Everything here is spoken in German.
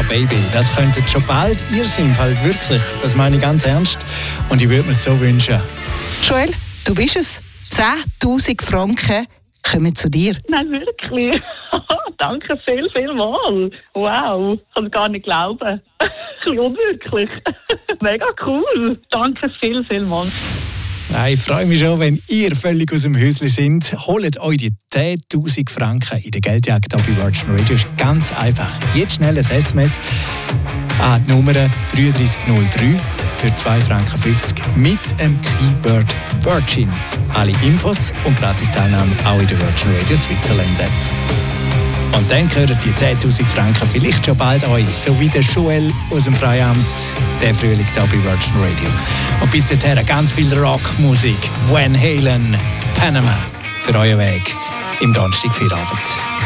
Baby. Das könnte schon bald ihr sein, Fall wirklich. Das meine ich ganz ernst. Und ich würde mir es so wünschen. Joel, du bist es. 10'000 Franken kommen zu dir. Nein, wirklich. Danke viel mal. Wow, ich kann es gar nicht glauben. Ein bisschen unwirklich. Mega cool. Danke viel mal. Ich freue mich schon, wenn ihr völlig aus dem Häuschen seid. Holt euch die 10'000 Franken in der Geldjagd hier bei Virgin Radio. Ist ganz einfach. Jetzt schnell ein SMS an die Nummer 3303 für 2,50 Franken mit dem Keyword Virgin. Alle Infos und Gratis-Teilnahme auch in der Virgin Radio Switzerland App. Und dann gehören die 10'000 Franken vielleicht schon bald euch, so wie der Joel aus dem Freiamt, der Frühling hier bei Virgin Radio. Und bis dahin ganz viel Rockmusik, Van Halen, Panama, für euren Weg im Donnerstagabend.